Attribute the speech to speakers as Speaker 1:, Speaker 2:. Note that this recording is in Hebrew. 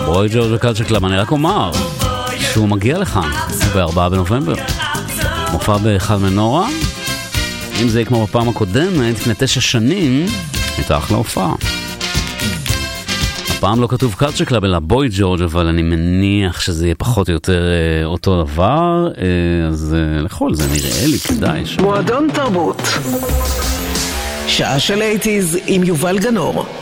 Speaker 1: בוי ג'ורג' וקלצ'ר קלאב. אני רק אומר שהוא מגיע לכאן ב-4 בנובמבר, מופע באחד מנורה. אם זה יהיה כמו בפעם הקודמת, לפני 9 שנים, הייתה אחלה הופעה. הפעם לא כתוב קלצ'ר קלאב אלא בוי ג'ורג', אבל אני מניח שזה יהיה פחות או יותר אותו דבר, אז לכל זה נראה לי כדאי.
Speaker 2: מועדון תרבות, שעה של 80s עם יובל גנור.